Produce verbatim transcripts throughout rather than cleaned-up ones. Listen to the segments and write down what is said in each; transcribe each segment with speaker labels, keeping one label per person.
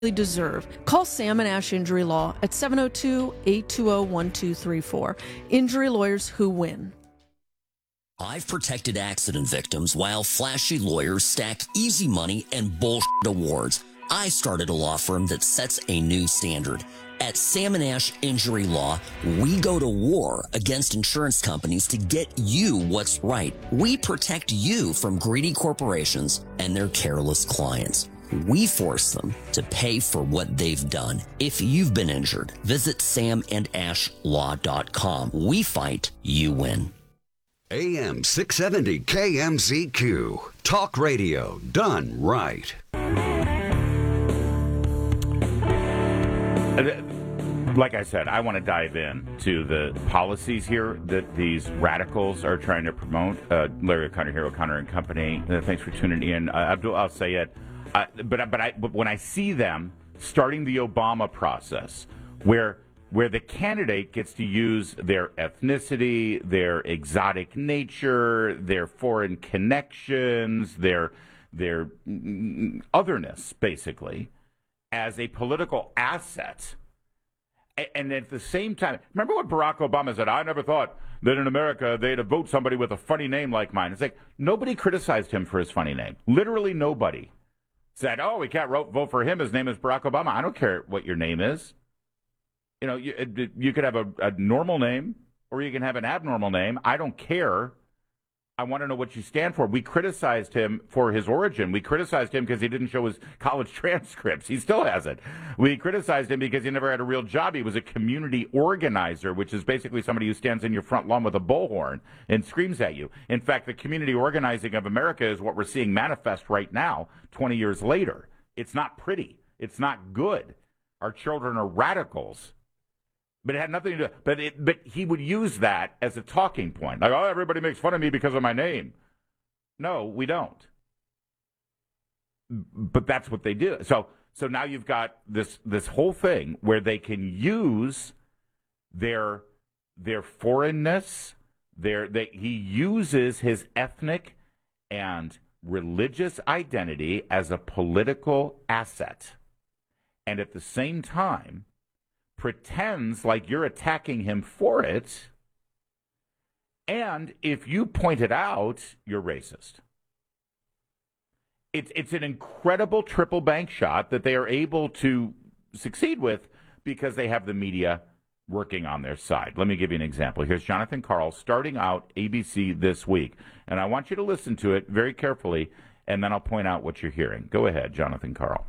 Speaker 1: deserve. Call Sam and Ash Injury Law at seven oh two, eight two zero, one two three four. Injury lawyers who win.
Speaker 2: I've protected accident victims while flashy lawyers stack easy money and bullshit awards. I started a law firm that sets a new standard. At Sam and Ash Injury Law, we go to war against insurance companies to get you what's right. We protect you from greedy corporations and their careless clients. We force them to pay for what they've done. If you've been injured, visit sam and ash law dot com. We fight, you win.
Speaker 3: A M six seventy K M Z Q. Talk radio done right.
Speaker 4: Like I said, I want to dive in to the policies here that these radicals are trying to promote. Uh, Larry O'Connor here, O'Connor and Company. Uh, thanks for tuning in. Uh, Abdul Al-Sayed. Uh, but but I but when I see them starting the Obama process, where where the candidate gets to use their ethnicity, their exotic nature, their foreign connections, their their otherness, basically, as a political asset, and at the same time, remember what Barack Obama said? I never thought that in America they'd vote somebody with a funny name like mine. It's like nobody criticized him for his funny name. Literally nobody said, oh, we can't vote for him. His name is Barack Obama. I don't care what your name is. You know, you, you could have a, a normal name or you can have an abnormal name. I don't care. I want to know what you stand for. We criticized him for his origin. We criticized him because he didn't show his college transcripts. He still hasn't. We criticized him because he never had a real job. He was a community organizer, which is basically somebody who stands in your front lawn with a bullhorn and screams at you. In fact, the community organizing of America is what we're seeing manifest right now, twenty years later. It's not pretty. It's not good. Our children are radicals. But it had nothing to do. But it, but he would use that as a talking point, like, oh, everybody makes fun of me because of my name. No, we don't. But that's what they do. So so now you've got this this whole thing where they can use their their foreignness. Their they, he uses his ethnic and religious identity as a political asset, and at the same time pretends like you're attacking him for it, and if you point it out, you're racist. It's it's an incredible triple bank shot that they are able to succeed with because they have the media working on their side. Let me give you an example. Here's Jonathan Karl starting out A B C This Week, and I want you to listen to it very carefully, and then I'll point out what you're hearing. Go ahead, Jonathan Karl.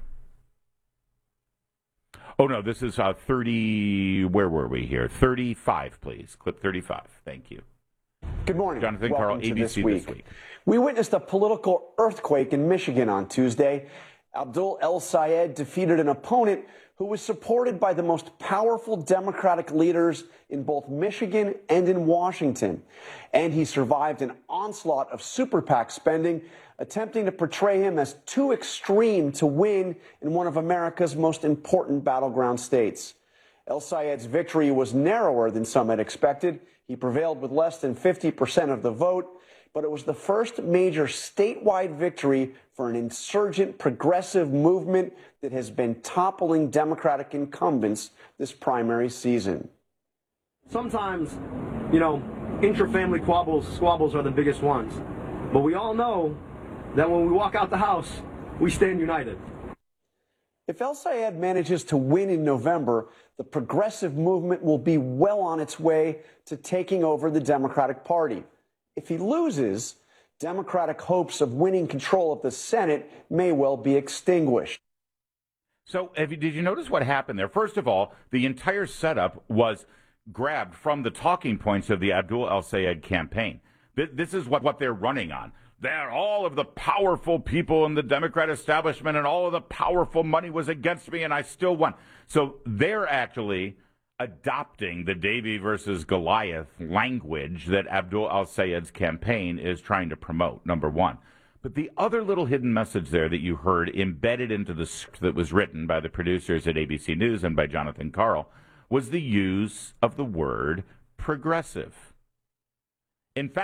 Speaker 4: Oh, no, this is uh, thirty, where were we here? thirty-five, please. Clip thirty-five. Thank you.
Speaker 5: Good morning.
Speaker 4: Jonathan
Speaker 5: Welcome
Speaker 4: Karl,
Speaker 5: to
Speaker 4: A B C
Speaker 5: this week.
Speaker 4: This Week.
Speaker 5: We witnessed a political earthquake in Michigan on Tuesday. Abdul El-Sayed defeated an opponent who was supported by the most powerful Democratic leaders in both Michigan and in Washington. And he survived an onslaught of super PAC spending, attempting to portray him as too extreme to win in one of America's most important battleground states. El-Sayed's victory was narrower than some had expected. He prevailed with less than fifty percent of the vote, but it was the first major statewide victory for an insurgent progressive movement that has been toppling Democratic incumbents this primary season.
Speaker 6: Sometimes, you know, intra-family squabbles, squabbles are the biggest ones. But we all know that when we walk out the house, we stand united.
Speaker 5: If El-Sayed manages to win in November, the progressive movement will be well on its way to taking over the Democratic Party. If he loses, Democratic hopes of winning control of the Senate may well be extinguished.
Speaker 4: So have you, did you notice what happened there? First of all, the entire setup was grabbed from the talking points of the Abdul El-Sayed campaign. This is what, what they're running on. That all of the powerful people in the Democrat establishment and all of the powerful money was against me and I still won. So they're actually adopting the Davy versus Goliath language that Abdul El-Sayed's campaign is trying to promote, number one. But the other little hidden message there that you heard embedded into the script that was written by the producers at A B C News and by Jonathan Karl was the use of the word progressive. In fact,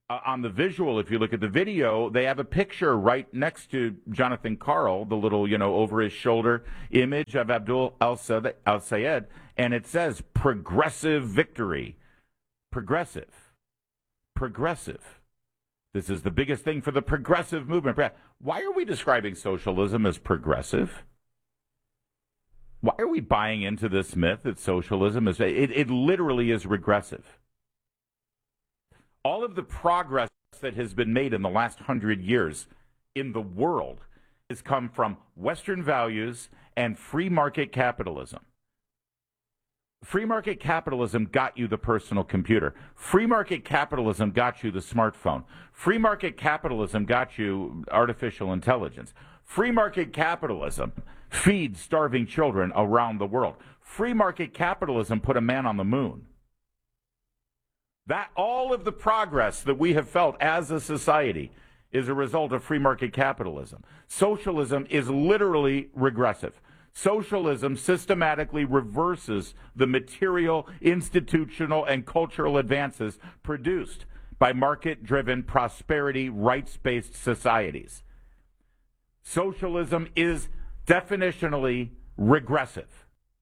Speaker 4: Uh, on the visual, if you look at the video, they have a picture right next to Jonathan Karl, the little, you know, over his shoulder image of Abdul El-Sayed, and it says progressive victory. Progressive. Progressive. This is the biggest thing for the progressive movement. Why are we describing socialism as progressive? Why are we buying into this myth that socialism is, it, it literally is regressive? All of the progress that has been made in the last hundred years in the world has come from Western values and free market capitalism. Free market capitalism got you the personal computer. Free market capitalism got you the smartphone. Free market capitalism got you artificial intelligence. Free market capitalism feeds starving children around the world. Free market capitalism put a man on the moon. That all of the progress that we have felt as a society is a result of free market capitalism. Socialism is literally regressive. Socialism systematically reverses the material, institutional, and cultural advances produced by market-driven, prosperity, rights-based societies. Socialism is definitionally regressive.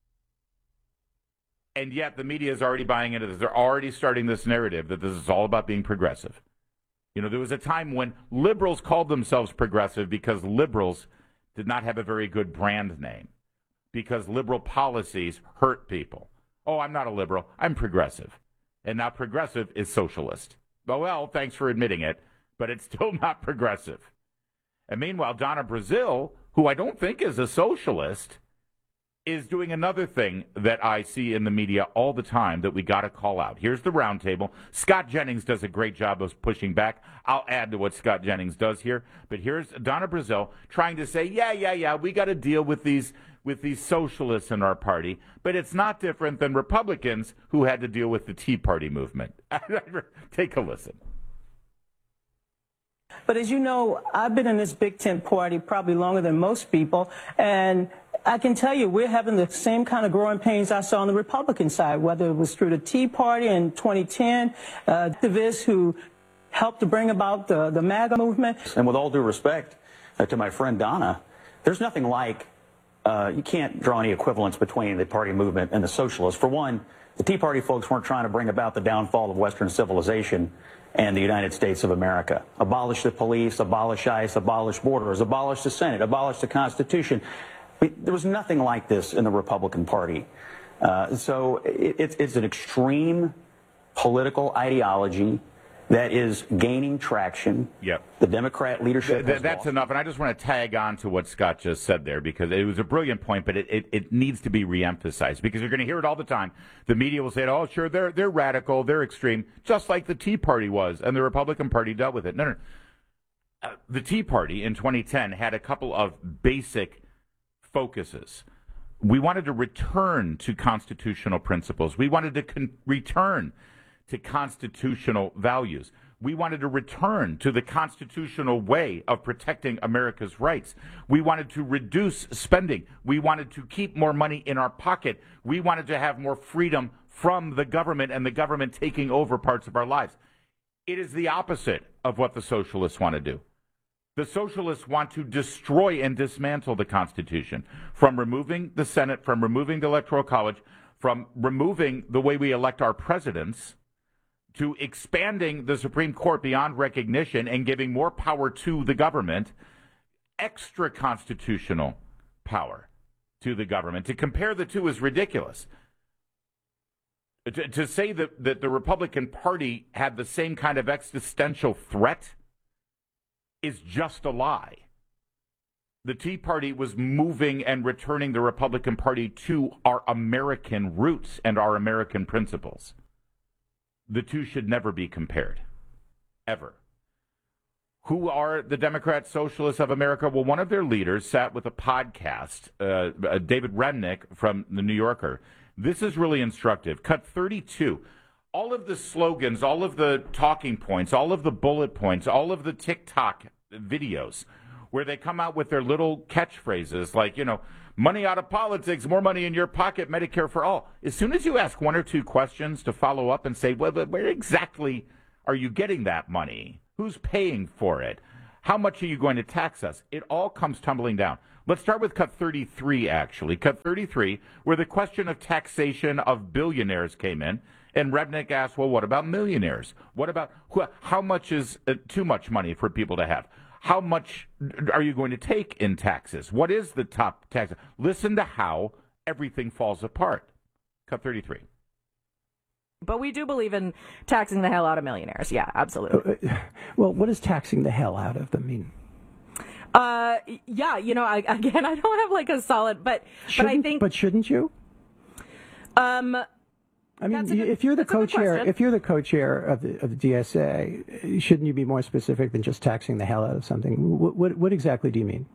Speaker 4: And yet the media is already buying into this. They're already starting this narrative that this is all about being progressive. You know, there was a time when liberals called themselves progressive because liberals did not have a very good brand name, because liberal policies hurt people. Oh, I'm not a liberal. I'm progressive. And now progressive is socialist. Oh, well, thanks for admitting it, but it's still not progressive. And meanwhile, Donna Brazile, who I don't think is a socialist, is doing another thing that I see in the media all the time that we got to call out. Here's the roundtable. Scott Jennings does a great job of pushing back. I'll add to what Scott Jennings does here. But here's Donna Brazile trying to say, yeah, yeah, yeah, we got to deal with these with these socialists in our party. But it's not different than Republicans who had to deal with the Tea Party movement. Take a listen.
Speaker 7: But as you know, I've been in this big tent party probably longer than most people, and I can tell you we're having the same kind of growing pains I saw on the Republican side, whether it was through the Tea Party in twenty ten, uh, activists who helped to bring about the, the MAGA movement.
Speaker 8: And with all due respect uh, to my friend Donna, there's nothing like, uh, you can't draw any equivalence between the party movement and the socialists. For one, the Tea Party folks weren't trying to bring about the downfall of Western civilization and the United States of America. Abolish the police, abolish ICE, abolish borders, abolish the Senate, abolish the Constitution. There was nothing like this in the Republican Party. Uh, so it, it's, it's an extreme political ideology that is gaining traction.
Speaker 4: Yep.
Speaker 8: The Democrat leadership
Speaker 4: Th- That's lost. Enough, and I just want to tag on to what Scott just said there, because it was a brilliant point, but it, it, it needs to be reemphasized, because you're going to hear it all the time. The media will say, oh, sure, they're, they're radical, they're extreme, just like the Tea Party was, and the Republican Party dealt with it. No, no. Uh, the Tea Party in twenty ten had a couple of basic focuses. We wanted to return to constitutional principles. We wanted to con- return to constitutional values. We wanted to return to the constitutional way of protecting America's rights. We wanted to reduce spending. We wanted to keep more money in our pocket. We wanted to have more freedom from the government and the government taking over parts of our lives. It is the opposite of what the socialists want to do. The socialists want to destroy and dismantle the Constitution, from removing the Senate, from removing the Electoral College, from removing the way we elect our presidents, to expanding the Supreme Court beyond recognition and giving more power to the government, extra constitutional power to the government. To compare the two is ridiculous. To, to say that, that the Republican Party had the same kind of existential threat is just a lie. The Tea Party was moving and returning the Republican Party to our American roots and our American principles. The two should never be compared, ever. Who are the Democrat Socialists of America? Well, one of their leaders sat with a podcast, uh, David Remnick from The New Yorker. This is really instructive. Cut thirty-two. All of the slogans, all of the talking points, all of the bullet points, all of the TikTok videos where they come out with their little catchphrases like, you know, money out of politics, more money in your pocket, Medicare for all. As soon as you ask one or two questions to follow up and say, well, but where exactly Are you getting that money? Who's paying for it? How much are you going to tax us? It all comes tumbling down. Let's start with cut thirty-three, actually. Cut thirty-three, where the question of taxation of billionaires came in. And Rebnick asked, well, what about millionaires? What about how much is uh, too much money for people to have? How much are you going to take in taxes? What is the top tax? Listen to how everything falls apart. Cut thirty-three.
Speaker 9: But we do believe in taxing the hell out of millionaires. Yeah, absolutely.
Speaker 10: Uh, well, what does taxing the hell out of them mean?
Speaker 9: Uh, yeah, you know, I, again, I don't have like a solid, but
Speaker 10: shouldn't,
Speaker 9: but I think.
Speaker 10: But shouldn't you?
Speaker 9: Um,
Speaker 10: I mean,
Speaker 9: good,
Speaker 10: if you're the co-chair, if you're the co-chair of the of the D S A, shouldn't you be more specific than just taxing the hell out of something? What what, what exactly do you mean?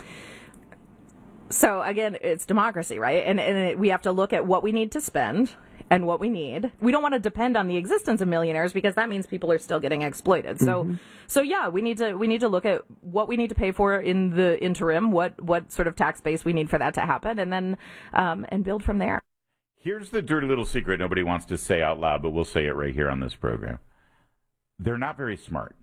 Speaker 9: So again, it's democracy, right? And and it, we have to look at what we need to spend and what we need. We don't want to depend on the existence of millionaires because that means people are still getting exploited. So, mm-hmm. so yeah, we need to we need to look at what we need to pay for in the interim, what what sort of tax base we need for that to happen, and then um, and build from there.
Speaker 4: Here's the dirty little secret nobody wants to say out loud, but we'll say it right here on this program. They're not very smart.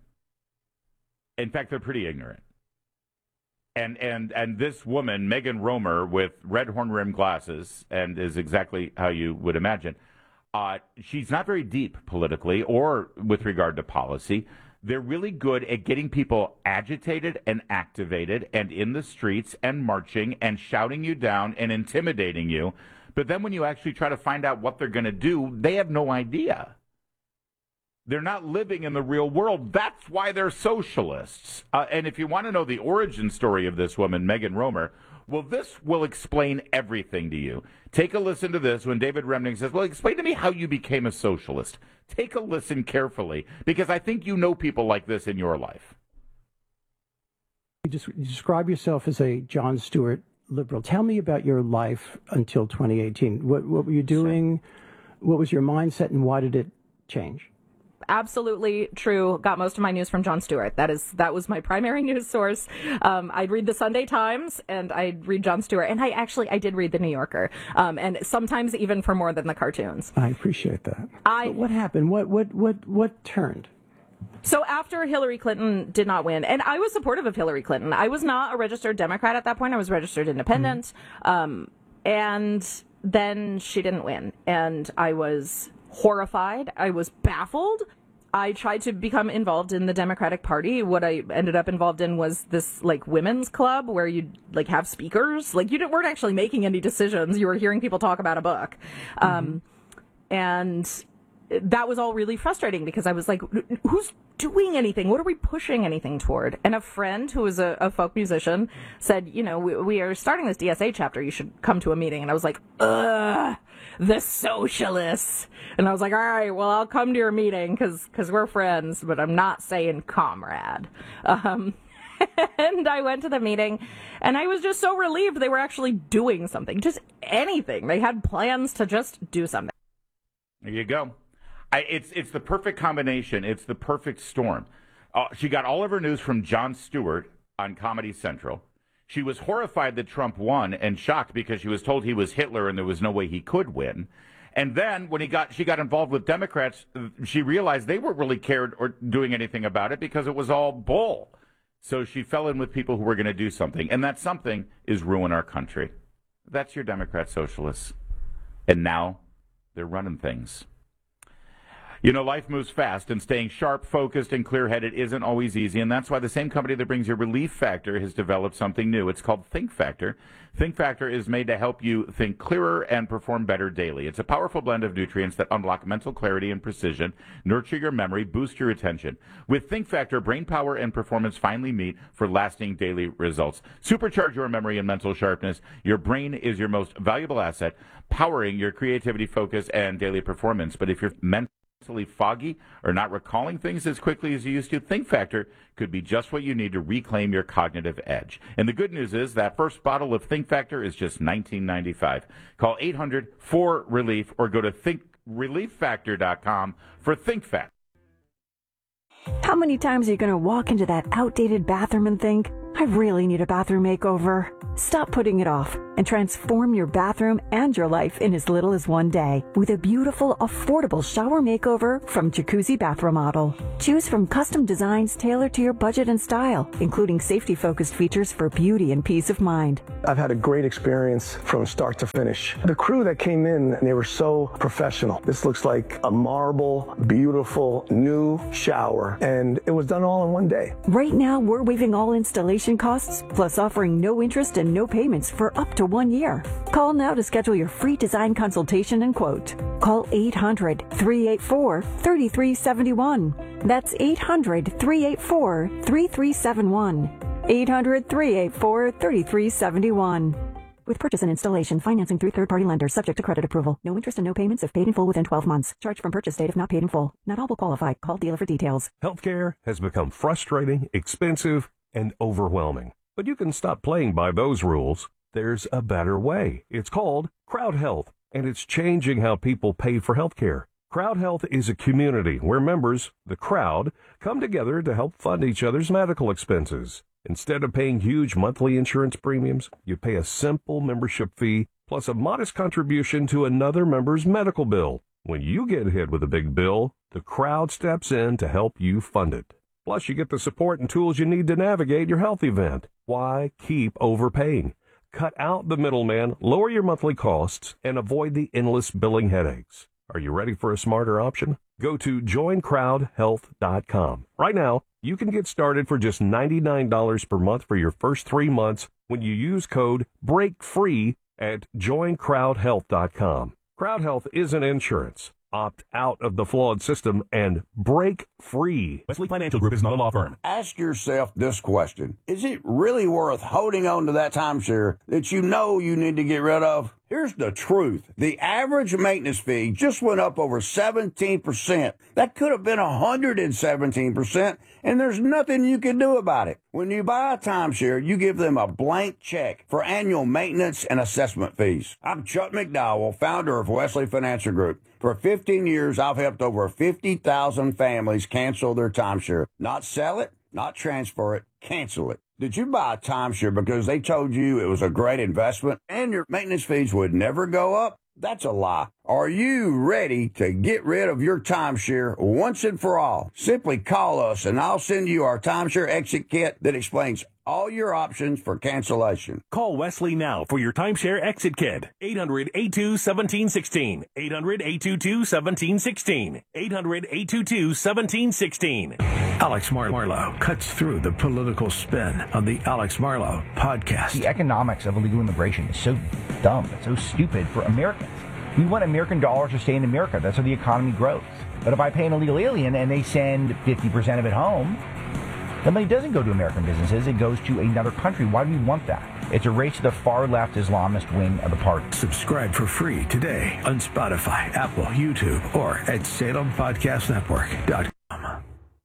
Speaker 4: In fact, they're pretty ignorant. And and and this woman, Megan Romer, with red horn-rimmed glasses, and is exactly how you would imagine, uh, she's not very deep politically or with regard to policy. They're really good at getting people agitated and activated and in the streets and marching and shouting you down and intimidating you. But then when you actually try to find out what they're going to do, they have no idea. They're not living in the real world. That's why they're socialists. Uh, and if you want to know the origin story of this woman, Megan Romer, well, this will explain everything to you. Take a listen to this when David Remnick says, well, explain to me how you became a socialist. Take a listen carefully, because I think you know people like this in your life.
Speaker 10: You, just, you describe yourself as a Jon Stewart liberal. Tell me about your life until twenty eighteen. What, what were you doing? What was your mindset, and why did it change?
Speaker 9: Absolutely true. Got most of my news from Jon Stewart. That is that was my primary news source. Um, I'd read the Sunday Times and I'd read Jon Stewart, and I actually I did read the New Yorker, um, and sometimes even for more than the cartoons.
Speaker 10: I appreciate that.
Speaker 9: I
Speaker 10: but what happened? What what what what turned?
Speaker 9: So after Hillary Clinton did not win, and I was supportive of Hillary Clinton. I was not a registered Democrat at that point. I was registered independent, mm-hmm. um, and then she didn't win, and I was horrified. I was baffled. I tried to become involved in the Democratic Party. What I ended up involved in was this like women's club where you'd like have speakers. Like you didn't, weren't actually making any decisions. You were hearing people talk about a book. Mm-hmm. Um, and that was all really frustrating because I was like, who's doing anything? What are we pushing anything toward? And a friend who was a, a folk musician said, you know, we, we are starting this D S A chapter. You should come to a meeting. And I was like, ugh, the socialists. And I was like, all right, well, I'll come to your meeting because because we're friends, but I'm not saying comrade. Um, and I went to the meeting, and I was just so relieved they were actually doing something, just anything. They had plans to just do something.
Speaker 4: There you go. I, it's it's the perfect combination. It's the perfect storm. Uh, she got all of her news from Jon Stewart on Comedy Central. She was horrified that Trump won and shocked because she was told he was Hitler and there was no way he could win. And then when he got she got involved with Democrats, she realized they weren't really cared or doing anything about it because it was all bull. So she fell in with people who were going to do something. And that something is ruin our country. That's your Democrat socialists. And now they're running things. You know, life moves fast, and staying sharp, focused, and clear-headed isn't always easy, and that's why the same company that brings you Relief Factor has developed something new. It's called Think Factor. Think Factor is made to help you think clearer and perform better daily. It's a powerful blend of nutrients that unlock mental clarity and precision, nurture your memory, boost your attention. With Think Factor, brain power and performance finally meet for lasting daily results. Supercharge your memory and mental sharpness. Your brain is your most valuable asset, powering your creativity, focus, and daily performance. But if you're mentally foggy or not recalling things as quickly as you used to, Think Factor could be just what you need to reclaim your cognitive edge. And the good news is that first bottle of Think Factor is just nineteen ninety-five. Call eight hundred four relief or go to think relief factor dot com for Think Factor.
Speaker 11: How many times are you going to walk into that outdated bathroom and think, I really need a bathroom makeover? Stop putting it off. and transform your bathroom and your life in as little as one day with a beautiful, affordable shower makeover from Jacuzzi Bath Remodel. Choose from custom designs tailored to your budget and style, including safety-focused features for beauty and peace of mind.
Speaker 12: I've had a great experience from start to finish. The crew that came in, they were so professional. This looks like a marble, beautiful, new shower, and it was done all in one day.
Speaker 11: Right now, we're waiving all installation costs, plus offering no interest and no payments for up to one year. Call now to schedule your free design consultation and quote. Call eight hundred, three eight four, three three seven one. That's eight hundred, three eight four, three three seven one. eight hundred, three eight four, three three seven one. With purchase and installation, financing through third-party lenders, subject to credit approval. No interest and no payments if paid in full within twelve months. Charge from purchase date if not paid in full. Not all will qualify. Call dealer for details.
Speaker 13: Healthcare has become frustrating, expensive, and overwhelming. But you can stop playing by those rules. There's a better way. It's called Crowd Health, and it's changing how people pay for healthcare. Crowd Health is a community where members, the crowd, come together to help fund each other's medical expenses. Instead of paying huge monthly insurance premiums, you pay a simple membership fee plus a modest contribution to another member's medical bill. When you get hit with a big bill, the crowd steps in to help you fund it. Plus, you get the support and tools you need to navigate your health event. Why keep overpaying? Cut out the middleman, lower your monthly costs, and avoid the endless billing headaches. Are you ready for a smarter option? Go to join crowd health dot com. Right now, you can get started for just ninety-nine dollars per month for your first three months when you use code BREAKFREE at join crowd health dot com. Crowd Health isn't insurance. Opt out of the flawed system and break free.
Speaker 14: Wesley Financial Group is not a law firm.
Speaker 15: Ask yourself this question. Is it really worth holding on to that timeshare that you know you need to get rid of? Here's the truth. The average maintenance fee just went up over seventeen percent. That could have been one hundred seventeen percent, and there's nothing you can do about it. When you buy a timeshare, you give them a blank check for annual maintenance and assessment fees. I'm Chuck McDowell, founder of Wesley Financial Group. For fifteen years, I've helped over fifty thousand families cancel their timeshare. Not sell it, not transfer it, cancel it. Did you buy a timeshare because they told you it was a great investment and your maintenance fees would never go up? That's a lie. Are you ready to get rid of your timeshare once and for all? Simply call us and I'll send you our timeshare exit kit that explains all your options for cancellation.
Speaker 14: Call Wesley now for your timeshare exit kit. eight hundred, eight two two, one seven one six. eight hundred, eight two two, one seven one six. eight hundred, eight two two, one seven one six.
Speaker 16: Alex Mar- Marlow cuts through the political spin on the Alex Marlow podcast.
Speaker 17: The economics of illegal immigration is so dumb. It's so stupid for Americans. We want American dollars to stay in America. That's how the economy grows. But if I pay an illegal alien and they send fifty percent of it home, the money doesn't go to American businesses. It goes to another country. Why do we want that? It's a race to the far-left Islamist wing of the party.
Speaker 16: Subscribe for free today on Spotify, Apple, YouTube, or at Salem Podcast Network dot com.